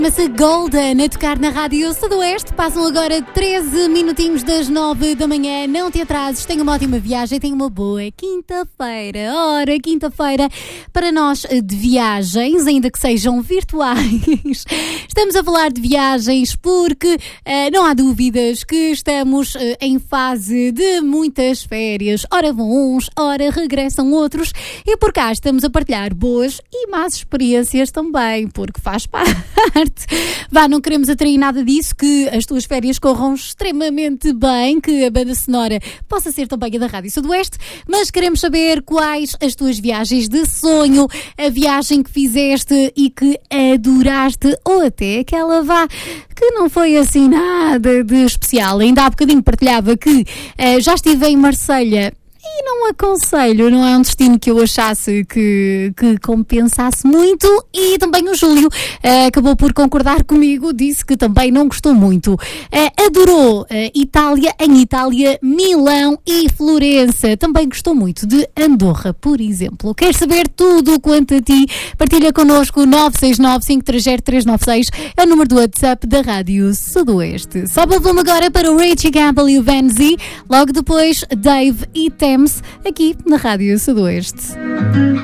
Chama-se Golden, a tocar na Rádio Sudoeste. Passam agora 13 minutinhos das 9 da manhã. Não te atrases, tenha uma ótima viagem, tenha uma boa quinta-feira. Ora, quinta-feira para nós de viagens, ainda que sejam virtuais. Estamos a falar de viagens porque não há dúvidas que estamos em fase de muitas férias. Ora vão uns, ora regressam outros. E por cá estamos a partilhar boas e más experiências também, porque faz parte. Vá, não queremos atrair nada disso, que as tuas férias corram extremamente bem, que a banda sonora possa ser também a da Rádio Sudoeste, mas queremos saber quais as tuas viagens de sonho, a viagem que fizeste e que adoraste, ou até aquela que não foi assim nada de especial. Ainda há bocadinho partilhava que já estive em Marselha. E não aconselho, não é um destino que eu achasse que compensasse muito. E também o Júlio acabou por concordar comigo, disse que também não gostou muito. Adorou Itália, em Itália, Milão e Florença. Também gostou muito de Andorra, por exemplo. Quer saber tudo quanto a ti? Partilha connosco. 969-530-396 é o número do WhatsApp da Rádio Sudoeste. Sobe o volume agora para o Richie Campbell e o Van Z. Logo depois, Dave e Thames, aqui na Rádio Sudoeste.